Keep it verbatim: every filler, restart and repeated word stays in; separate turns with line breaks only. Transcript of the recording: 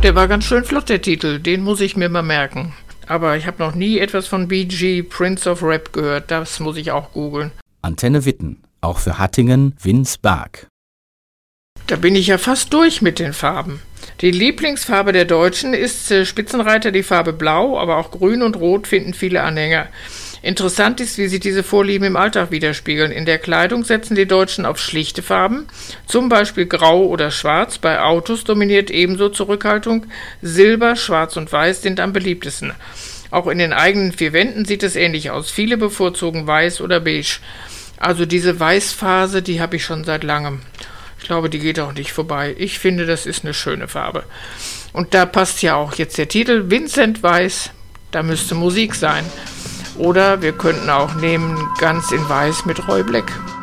Der war ganz schön flott, der Titel. Den muss ich mir mal merken. Aber ich habe noch nie etwas von B G, Prince of Rap, gehört. Das muss ich auch googeln.
Antenne Witten, auch für Hattingen, Vince Bark.
Da bin ich ja fast durch mit den Farben. Die Lieblingsfarbe der Deutschen ist äh, Spitzenreiter die Farbe Blau, aber auch Grün und Rot finden viele Anhänger. Interessant ist, wie sich diese Vorlieben im Alltag widerspiegeln. In der Kleidung setzen die Deutschen auf schlichte Farben, zum Beispiel Grau oder Schwarz. Bei Autos dominiert ebenso Zurückhaltung. Silber, Schwarz und Weiß sind am beliebtesten. Auch in den eigenen vier Wänden sieht es ähnlich aus. Viele bevorzugen Weiß oder Beige. Also diese Weißphase, die habe ich schon seit langem. Ich glaube, die geht auch nicht vorbei. Ich finde, das ist eine schöne Farbe. Und da passt ja auch jetzt der Titel Vincent Weiß. Da müsste Musik sein. Oder wir könnten auch nehmen Ganz in Weiß mit Roy Black.